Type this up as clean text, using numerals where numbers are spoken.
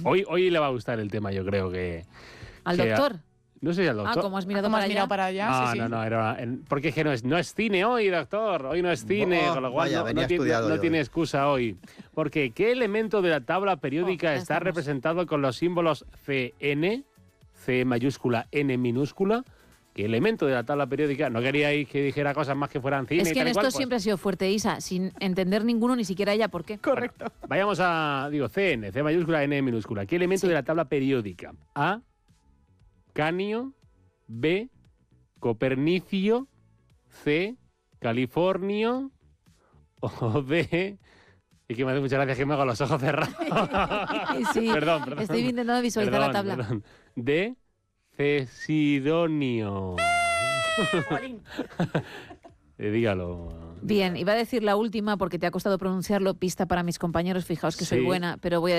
Hoy le va a gustar el tema, yo creo que... ¿Al doctor? No sé si al doctor. ¿Cómo has mirado para allá? No, porque es que no es cine hoy, doctor. Hoy no es cine, con lo cual no tiene excusa hoy. Porque ¿qué elemento de la tabla periódica está representado con los símbolos CN, C mayúscula, N minúscula? ¿Qué elemento de la tabla periódica? No queríais que dijera cosas más que fueran cine. Es que en esto siempre ha sido fuerte, Isa, sin entender ninguno, ni siquiera ella por qué. Correcto. Bueno, vayamos a, CN, C mayúscula, N minúscula. ¿Qué elemento de la tabla periódica? A, Canio, B, Copernicio, C, Californio, o D... Y que me hace muchas gracias que me hago los ojos cerrados. Sí, perdón. Estoy intentando visualizar la tabla. D, Cesidonio. Dígalo. Bien, iba a decir la última porque te ha costado pronunciarlo, pista para mis compañeros, fijaos que soy buena, pero voy a